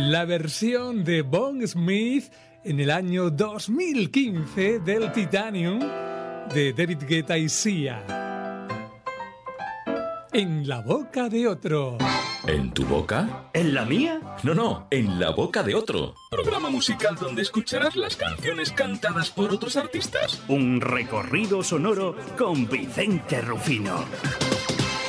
La versión de Bon Smith en el año 2015 del Titanium de David Guetta y Sia. En la boca de otro. ¿En tu boca? ¿En la mía? No, en la boca de otro. Programa musical donde escucharás las canciones cantadas por otros artistas. Un recorrido sonoro con Vicente Rufino.